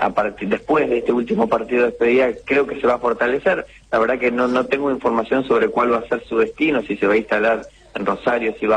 después de este último partido de despedida, creo que se va a fortalecer. La verdad que no tengo información sobre cuál va a ser su destino, si se va a instalar en Rosario, si va